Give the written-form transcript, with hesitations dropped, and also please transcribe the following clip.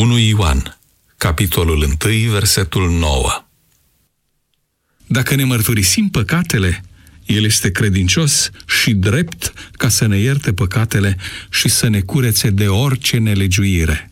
1 Ioan, capitolul 1, versetul 9. Dacă ne mărturisim păcatele, El este credincios și drept ca să ne ierte păcatele și să ne curețe de orice nelegiuire.